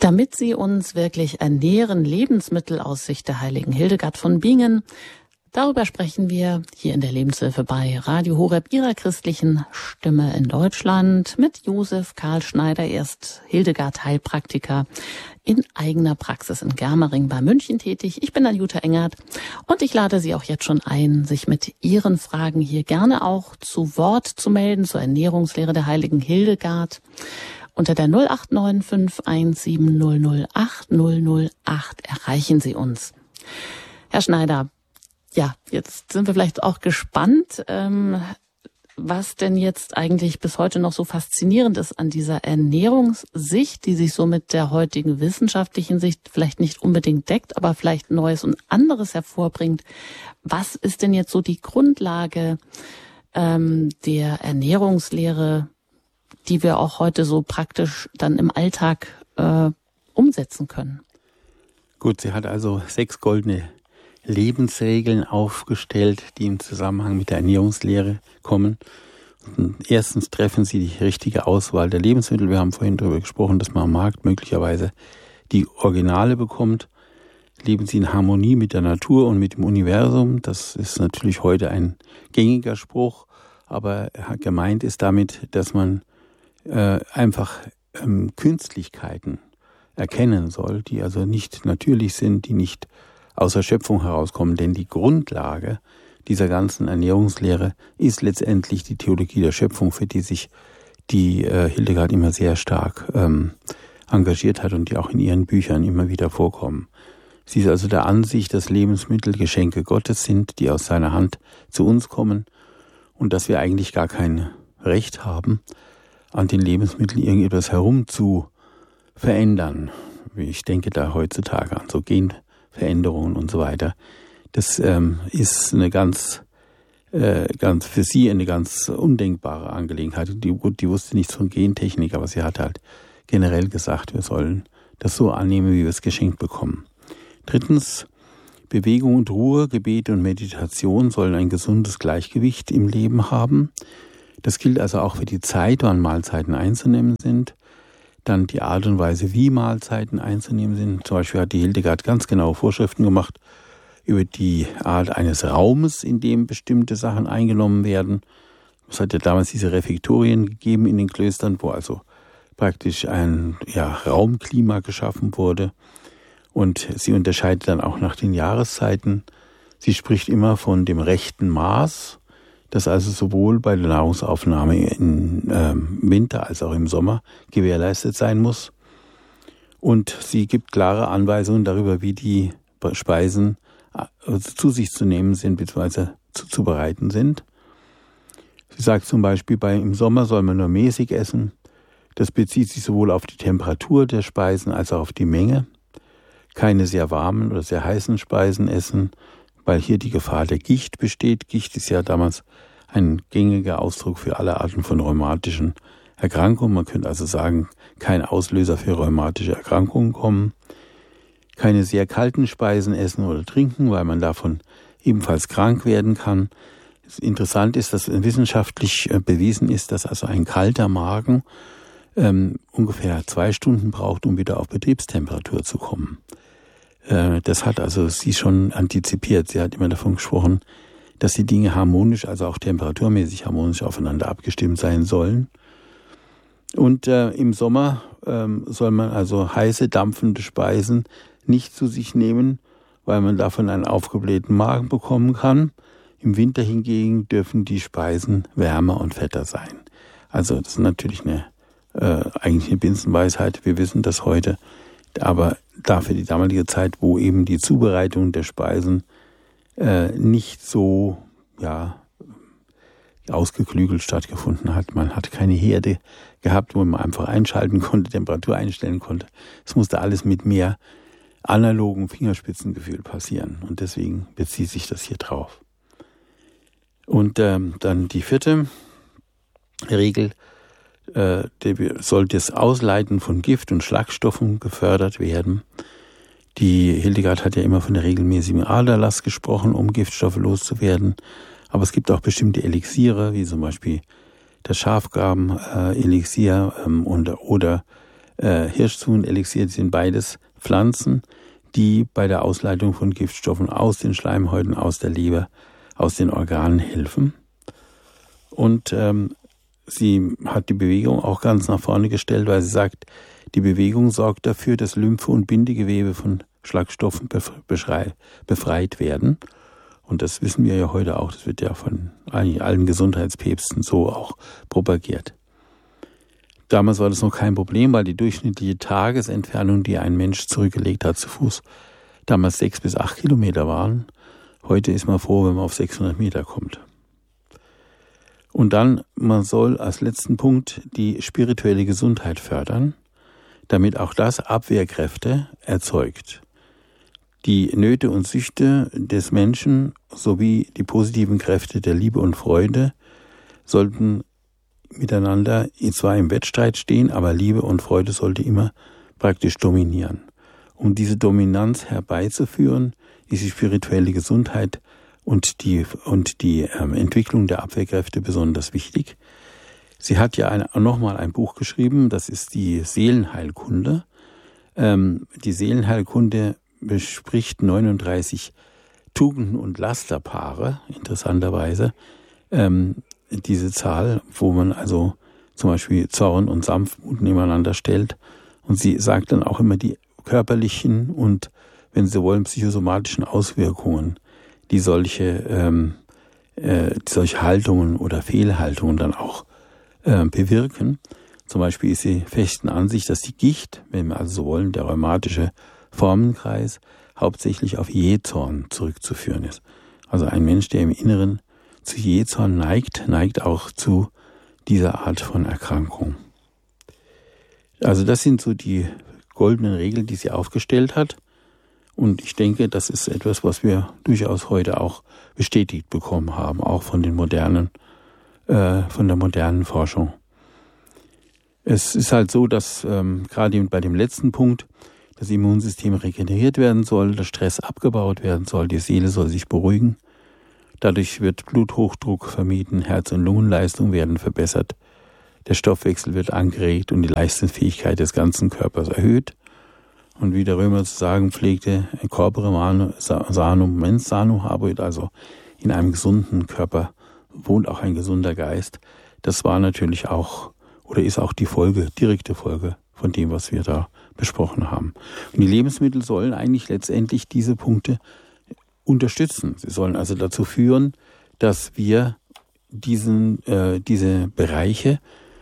Damit sie uns wirklich ernähren, Lebensmittel aus Sicht der heiligen Hildegard von Bingen. Darüber sprechen wir hier in der Lebenshilfe bei Radio Horeb, ihrer christlichen Stimme in Deutschland, mit Josef Karl Schneider. Er ist Hildegard Heilpraktiker in eigener Praxis in Germering bei München tätig. Ich bin Anjuta Engert und ich lade Sie auch jetzt schon ein, sich mit Ihren Fragen hier gerne auch zu Wort zu melden, zur Ernährungslehre der heiligen Hildegard. Unter der 089 517 008 008 erreichen Sie uns. Herr Schneider, ja, jetzt sind wir vielleicht auch gespannt, was denn jetzt eigentlich bis heute noch so faszinierend ist an dieser Ernährungssicht, die sich so mit der heutigen wissenschaftlichen Sicht vielleicht nicht unbedingt deckt, aber vielleicht Neues und anderes hervorbringt. Was ist denn jetzt so die Grundlage der Ernährungslehre, die wir auch heute so praktisch dann im Alltag umsetzen können? Gut, sie hat also 6 goldene Lebensregeln aufgestellt, die im Zusammenhang mit der Ernährungslehre kommen. Und erstens treffen sie die richtige Auswahl der Lebensmittel. Wir haben vorhin darüber gesprochen, dass man am Markt möglicherweise die Originale bekommt. Leben sie in Harmonie mit der Natur und mit dem Universum. Das ist natürlich heute ein gängiger Spruch, aber gemeint ist damit, dass man einfach Künstlichkeiten erkennen soll, die also nicht natürlich sind, die nicht aus der Schöpfung herauskommen. Denn die Grundlage dieser ganzen Ernährungslehre ist letztendlich die Theologie der Schöpfung, für die sich die Hildegard immer sehr stark engagiert hat und die auch in ihren Büchern immer wieder vorkommen. Sie ist also der Ansicht, dass Lebensmittel Geschenke Gottes sind, die aus seiner Hand zu uns kommen und dass wir eigentlich gar kein Recht haben, an den Lebensmitteln irgendetwas herum zu verändern. Ich denke da heutzutage an so Genveränderungen und so weiter. Das ist eine ganz für sie eine ganz undenkbare Angelegenheit. Die wusste nichts von Gentechnik, aber sie hat halt generell gesagt, wir sollen das so annehmen, wie wir es geschenkt bekommen. Drittens, Bewegung und Ruhe, Gebet und Meditation sollen ein gesundes Gleichgewicht im Leben haben. Das gilt also auch für die Zeit, wann Mahlzeiten einzunehmen sind. Dann die Art und Weise, wie Mahlzeiten einzunehmen sind. Zum Beispiel hat die Hildegard ganz genaue Vorschriften gemacht über die Art eines Raumes, in dem bestimmte Sachen eingenommen werden. Es hat ja damals diese Refektorien gegeben in den Klöstern, wo also praktisch ein Raumklima geschaffen wurde. Und sie unterscheidet dann auch nach den Jahreszeiten. Sie spricht immer von dem rechten Maß, das also sowohl bei der Nahrungsaufnahme im Winter als auch im Sommer gewährleistet sein muss. Und sie gibt klare Anweisungen darüber, wie die Speisen zu sich zu nehmen sind bzw. zuzubereiten sind. Sie sagt zum Beispiel, im Sommer soll man nur mäßig essen. Das bezieht sich sowohl auf die Temperatur der Speisen als auch auf die Menge. Keine sehr warmen oder sehr heißen Speisen essen, weil hier die Gefahr der Gicht besteht. Gicht ist ja damals ein gängiger Ausdruck für alle Arten von rheumatischen Erkrankungen. Man könnte also sagen, kein Auslöser für rheumatische Erkrankungen kommen. Keine sehr kalten Speisen essen oder trinken, weil man davon ebenfalls krank werden kann. Interessant ist, dass wissenschaftlich bewiesen ist, dass also ein kalter Magen ungefähr 2 Stunden braucht, um wieder auf Betriebstemperatur zu kommen. Das hat also sie schon antizipiert. Sie hat immer davon gesprochen, dass die Dinge harmonisch, also auch temperaturmäßig harmonisch aufeinander abgestimmt sein sollen. Und im Sommer soll man also heiße, dampfende Speisen nicht zu sich nehmen, weil man davon einen aufgeblähten Magen bekommen kann. Im Winter hingegen dürfen die Speisen wärmer und fetter sein. Also das ist natürlich eigentlich eine Binsenweisheit. Wir wissen das heute. Aber dafür die damalige Zeit, wo eben die Zubereitung der Speisen nicht so ausgeklügelt stattgefunden hat. Man hat keine Herde gehabt, wo man einfach einschalten konnte, Temperatur einstellen konnte. Es musste alles mit mehr analogen Fingerspitzengefühl passieren. Und deswegen bezieht sich das hier drauf. Und dann die 4. Regel, soll das Ausleiten von Gift und Schlagstoffen gefördert werden. Die Hildegard hat ja immer von der regelmäßigen Aderlass gesprochen, um Giftstoffe loszuwerden. Aber es gibt auch bestimmte Elixiere, wie zum Beispiel das Schafgarben-Elixier oder Hirschzuchenelixier sind beides Pflanzen, die bei der Ausleitung von Giftstoffen aus den Schleimhäuten, aus der Leber, aus den Organen helfen. Und sie hat die Bewegung auch ganz nach vorne gestellt, weil sie sagt, die Bewegung sorgt dafür, dass Lymphe und Bindegewebe von Schlagstoffen befreit werden. Und das wissen wir ja heute auch, das wird ja von allen Gesundheitspäpsten so auch propagiert. Damals war das noch kein Problem, weil die durchschnittliche Tagesentfernung, die ein Mensch zurückgelegt hat zu Fuß, damals 6 bis 8 Kilometer waren. Heute ist man froh, wenn man auf 600 Meter kommt. Und dann, man soll als letzten Punkt die spirituelle Gesundheit fördern, damit auch das Abwehrkräfte erzeugt. Die Nöte und Süchte des Menschen sowie die positiven Kräfte der Liebe und Freude sollten miteinander zwar im Wettstreit stehen, aber Liebe und Freude sollte immer praktisch dominieren. Um diese Dominanz herbeizuführen, ist die spirituelle Gesundheit und die Entwicklung der Abwehrkräfte besonders wichtig. Sie hat ja nochmal ein Buch geschrieben, das ist die Seelenheilkunde. Die Seelenheilkunde bespricht 39 Tugenden und Lasterpaare, interessanterweise. Diese Zahl, wo man also zum Beispiel Zorn und Sanftmut nebeneinander stellt. Und sie sagt dann auch immer die körperlichen und, wenn Sie wollen, psychosomatischen Auswirkungen, die solche Haltungen oder Fehlhaltungen dann auch bewirken. Zum Beispiel ist sie festen Ansicht, dass die Gicht, wenn wir also so wollen, der rheumatische Formenkreis, hauptsächlich auf Jähzorn zurückzuführen ist. Also ein Mensch, der im Inneren zu Jähzorn neigt auch zu dieser Art von Erkrankung. Also das sind so die goldenen Regeln, die sie aufgestellt hat. Und ich denke, das ist etwas, was wir durchaus heute auch bestätigt bekommen haben, auch von der modernen Forschung. Es ist halt so, dass gerade bei dem letzten Punkt das Immunsystem regeneriert werden soll, der Stress abgebaut werden soll, die Seele soll sich beruhigen. Dadurch wird Bluthochdruck vermieden, Herz- und Lungenleistung werden verbessert, der Stoffwechsel wird angeregt und die Leistungsfähigkeit des ganzen Körpers erhöht. Und wie der Römer zu sagen pflegte, corpore sanum mens sano habuit, also in einem gesunden Körper wohnt auch ein gesunder Geist. Das war natürlich auch oder ist auch die direkte Folge von dem, was wir da besprochen haben. Und die Lebensmittel sollen eigentlich letztendlich diese Punkte unterstützen. Sie sollen also dazu führen, dass wir diese Bereiche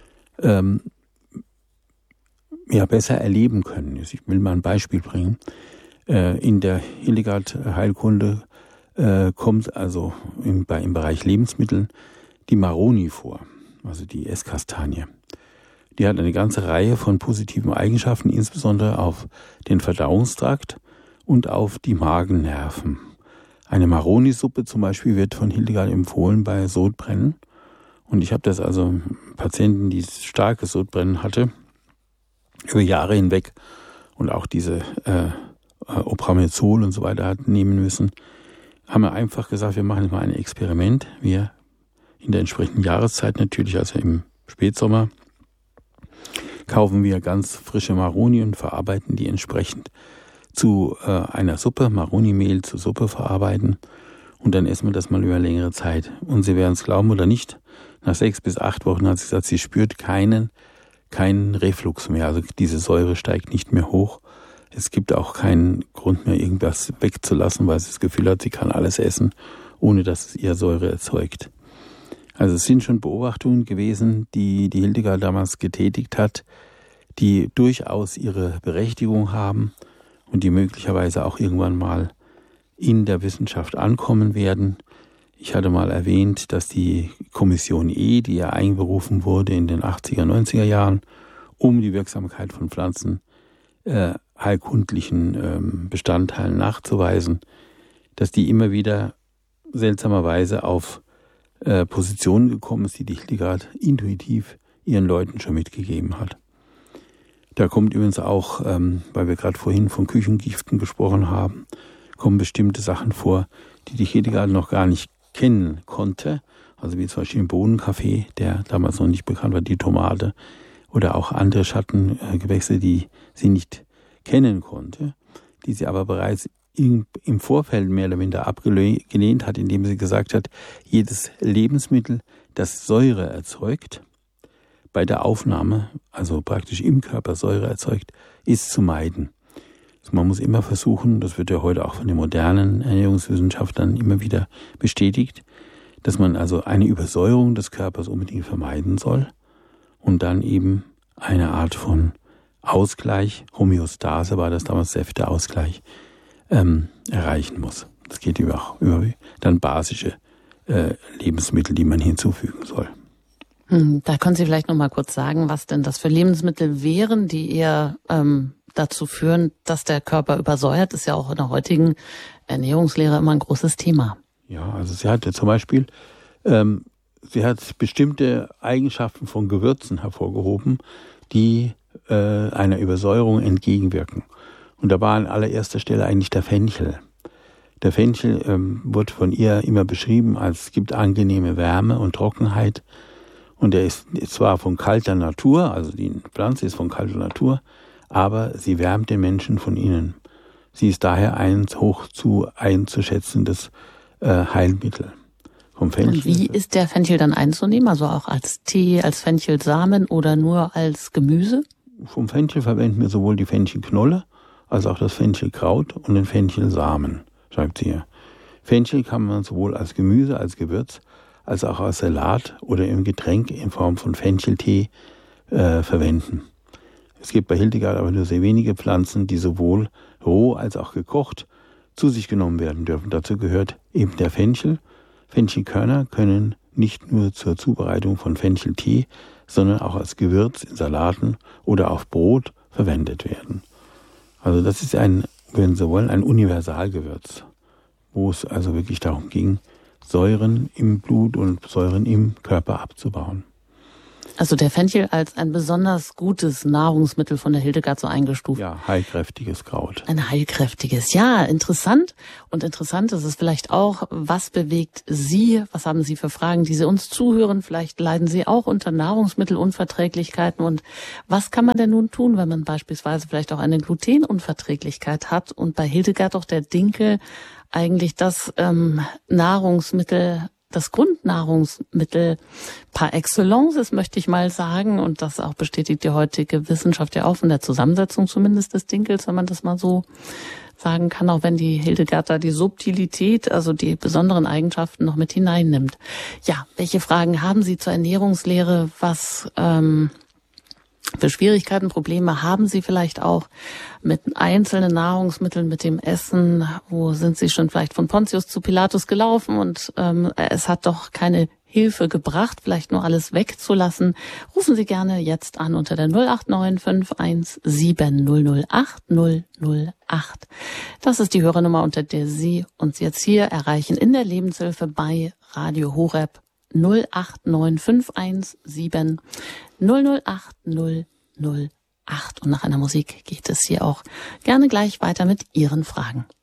besser erleben können. Ich will mal ein Beispiel bringen. In der Hildegard-Heilkunde kommt also im Bereich Lebensmittel die Maroni vor, also die Esskastanie. Die hat eine ganze Reihe von positiven Eigenschaften, insbesondere auf den Verdauungstrakt und auf die Magennerven. Eine Maroni-Suppe zum Beispiel wird von Hildegard empfohlen bei Sodbrennen. Und ich habe das also Patienten, die starkes Sodbrennen hatte, über Jahre hinweg und auch diese Opramezol und so weiter hatten nehmen müssen, haben wir einfach gesagt, wir machen jetzt mal ein Experiment. Wir in der entsprechenden Jahreszeit natürlich, also im Spätsommer, kaufen wir ganz frische Maroni und verarbeiten die entsprechend zu einer Suppe, Maroni-Mehl zur Suppe verarbeiten und dann essen wir das mal über längere Zeit. Und Sie werden es glauben oder nicht, nach 6 bis 8 Wochen hat sie gesagt, sie spürt keinen Reflux mehr, also diese Säure steigt nicht mehr hoch. Es gibt auch keinen Grund mehr, irgendwas wegzulassen, weil sie das Gefühl hat, sie kann alles essen, ohne dass es ihr Säure erzeugt. Also es sind schon Beobachtungen gewesen, die Hildegard damals getätigt hat, die durchaus ihre Berechtigung haben und die möglicherweise auch irgendwann mal in der Wissenschaft ankommen werden. Ich hatte mal erwähnt, dass die Kommission E, die ja einberufen wurde in den 80er, 90er Jahren, um die Wirksamkeit von pflanzenheilkundlichen Bestandteilen nachzuweisen, dass die immer wieder seltsamerweise auf Positionen gekommen ist, die Hildegard intuitiv ihren Leuten schon mitgegeben hat. Da kommt übrigens auch, weil wir gerade vorhin von Küchengiften gesprochen haben, kommen bestimmte Sachen vor, die Hildegard noch gar nicht kennen konnte. Also wie zum Beispiel den Bohnenkaffee, der damals noch nicht bekannt war, die Tomate, oder auch andere Schattengewächse, die sie nicht kennen konnte, die sie aber bereits im Vorfeld mehr oder minder abgelehnt hat, indem sie gesagt hat, jedes Lebensmittel, das Säure erzeugt, bei der Aufnahme, also praktisch im Körper Säure erzeugt, ist zu meiden. Also man muss immer versuchen, das wird ja heute auch von den modernen Ernährungswissenschaftlern immer wieder bestätigt, dass man also eine Übersäuerung des Körpers unbedingt vermeiden soll und dann eben eine Art von Ausgleich, Homöostase war das damals, Säfteausgleich, erreichen muss. Das geht über dann basische Lebensmittel, die man hinzufügen soll. Da können Sie vielleicht noch mal kurz sagen, was denn das für Lebensmittel wären, die eher dazu führen, dass der Körper übersäuert. Ist ja auch in der heutigen Ernährungslehre immer ein großes Thema. Ja, also sie hatte zum Beispiel, sie hat bestimmte Eigenschaften von Gewürzen hervorgehoben, die einer Übersäuerung entgegenwirken. Und da war an allererster Stelle eigentlich der Fenchel. Der Fenchel wird von ihr immer beschrieben als es gibt angenehme Wärme und Trockenheit. Und er ist zwar von kalter Natur, also die Pflanze ist von kalter Natur, aber sie wärmt den Menschen von innen. Sie ist daher ein hoch zu einzuschätzendes Heilmittel. Vom Fenchel. Und wie ist der Fenchel dann einzunehmen? Also auch als Tee, als Fenchelsamen oder nur als Gemüse? Vom Fenchel verwenden wir sowohl die Fenchelknolle als auch das Fenchelkraut und den Fenchelsamen, sagt sie hier. Fenchel kann man sowohl als Gemüse, als Gewürz, als auch als Salat oder im Getränk in Form von Fencheltee verwenden. Es gibt bei Hildegard aber nur sehr wenige Pflanzen, die sowohl roh als auch gekocht zu sich genommen werden dürfen. Dazu gehört eben der Fenchel. Fenchelkörner können nicht nur zur Zubereitung von Fencheltee, sondern auch als Gewürz in Salaten oder auf Brot verwendet werden. Also das ist wenn Sie wollen, ein Universalgewürz, wo es also wirklich darum ging, Säuren im Blut und Säuren im Körper abzubauen. Also der Fenchel als ein besonders gutes Nahrungsmittel von der Hildegard so eingestuft. Ja, heilkräftiges Kraut. Ein heilkräftiges, ja, interessant. Und interessant ist es vielleicht auch, was bewegt Sie, was haben Sie für Fragen, die Sie uns zuhören? Vielleicht leiden Sie auch unter Nahrungsmittelunverträglichkeiten. Und was kann man denn nun tun, wenn man beispielsweise vielleicht auch eine Glutenunverträglichkeit hat und bei Hildegard auch der Dinkel eigentlich das Nahrungsmittel, das Grundnahrungsmittel par excellence ist, möchte ich mal sagen. Und das auch bestätigt die heutige Wissenschaft ja auch von der Zusammensetzung zumindest des Dinkels, wenn man das mal so sagen kann, auch wenn die Hildegard da die Subtilität, also die besonderen Eigenschaften noch mit hineinnimmt. Ja, welche Fragen haben Sie zur Ernährungslehre? Was für Schwierigkeiten, Probleme haben Sie vielleicht auch mit einzelnen Nahrungsmitteln, mit dem Essen? Wo sind Sie schon vielleicht von Pontius zu Pilatus gelaufen und es hat doch keine Hilfe gebracht, vielleicht nur alles wegzulassen? Rufen Sie gerne jetzt an unter der 089 517 008 008. Das ist die Hörernummer, unter der Sie uns jetzt hier erreichen in der Lebenshilfe bei Radio Horeb. 089 517 008 008. Und nach einer Musik geht es hier auch gerne gleich weiter mit Ihren Fragen.